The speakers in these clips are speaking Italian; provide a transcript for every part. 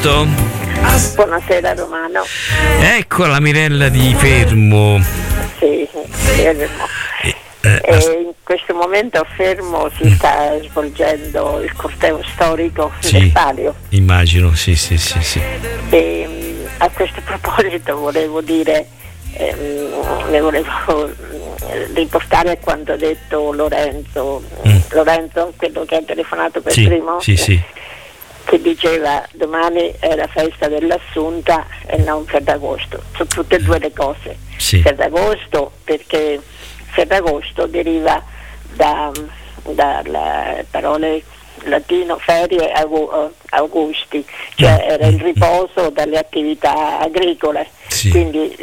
pronto? Buonasera Romano. Ecco la Mirella di Fermo. Sì, Fermo. In questo momento a Fermo si sta svolgendo il corteo storico del Palio. Immagino, sì. E a questo proposito volevo dire, ne volevo riportare a quanto ha detto Lorenzo, quello che ha telefonato per primo, che diceva domani è la festa dell'Assunta e non Ferragosto. Sono tutte e due le cose. Ferragosto perché Ferragosto deriva dalle parole latino ferie augusti, cioè era il riposo dalle attività agricole. Quindi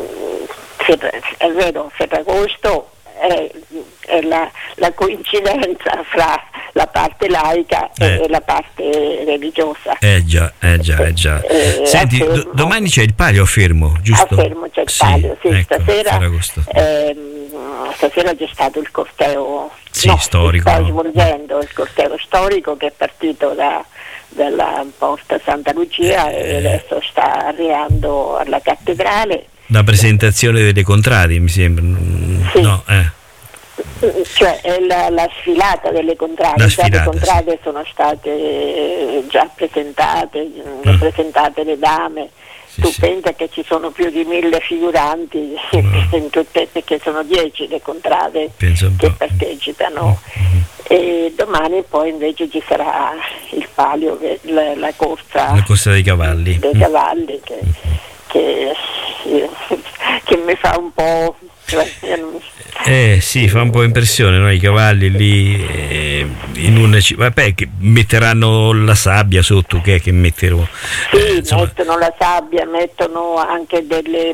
è vero, Ferragosto è la coincidenza fra la parte laica e la parte religiosa. Già. Senti, domani c'è il Palio a Fermo, giusto? A Fermo c'è il Palio, ecco, stasera c'è stato il corteo storico. Sta svolgendo il corteo storico che è partito dalla Porta Santa Lucia e adesso sta arrivando alla cattedrale. La presentazione delle contrarie, mi sembra. Cioè è la sfilata delle contrarie. Le contrarie sono state già presentate le dame. Tu pensa che ci sono più di 1000 figuranti in tutte, perché sono 10 le contrade che partecipano. E domani poi invece ci sarà il Palio, la corsa dei cavalli. Che mi fa un po'. Fa un po' impressione, no? I cavalli lì in una che metteranno la sabbia sotto, che metterò. Mettono la sabbia, mettono anche delle